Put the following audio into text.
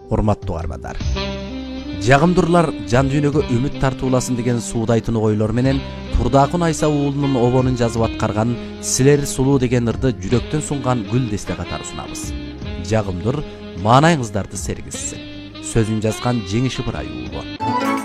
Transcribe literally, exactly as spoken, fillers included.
Урматтуу угармандар. Жагымдуулар жан дүйнөгө үмүт тартууласын деген суудайтын ойлор менен Турдакун Айса уулунун обонун жазып аткарган Силер сулуу деген ырды жүрөктөн сунган гүл десте катары сунабыз. Жагымдуур маанайыңыздарды сергизсин. Сөзүн жазган Жеңиш Ыбырай уулу.